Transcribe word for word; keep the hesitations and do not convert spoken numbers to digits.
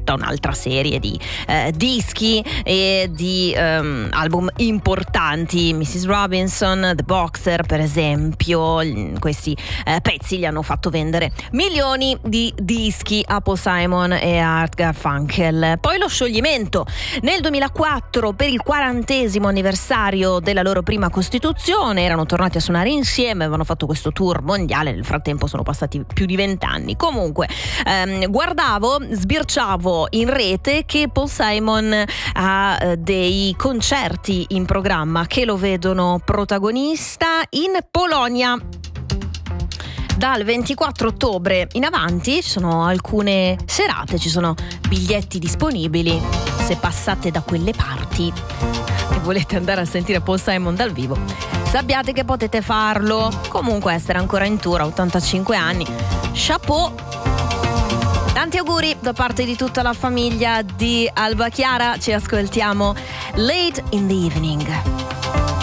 tutta un'altra serie di eh, dischi e di um, album importanti. missus Robinson, The Boxer per esempio, questi eh, pezzi gli hanno fatto vendere milioni di dischi a Paul Simon e Art Garfunkel. Poi lo scioglimento nel duemilaquattro per il quarantesimo anniversario della loro prima costituzione, erano tornati a suonare insieme, avevano fatto questo tour mondiale, nel frattempo sono passati più di vent'anni. Comunque ehm, guardavo, sbirciavo in rete che Paul Simon ha eh, dei concerti in programma che lo vedono protagonista in Polonia. Dal ventiquattro ottobre in avanti ci sono alcune serate, ci sono biglietti disponibili. Se passate da quelle parti e volete andare a sentire Paul Simon dal vivo, sappiate che potete farlo. Comunque essere ancora in tour a ottantacinque anni, chapeau. Tanti auguri da parte di tutta la famiglia di Alba Chiara. Ci ascoltiamo Late in the Evening.